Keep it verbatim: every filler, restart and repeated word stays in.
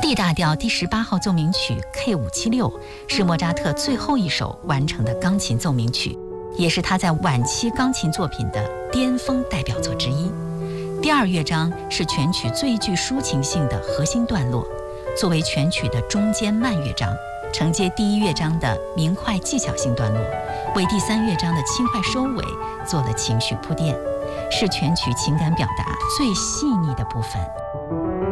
D 大调第十八号奏鸣曲 K 五七六是莫扎特最后一首完成的钢琴奏鸣曲，也是他在晚期钢琴作品的巅峰代表作之一。第二乐章是全曲最具抒情性的核心段落，作为全曲的中间慢乐章，承接第一乐章的明快技巧性段落，为第三乐章的轻快收尾做了情绪铺垫，是全曲情感表达最细腻的部分。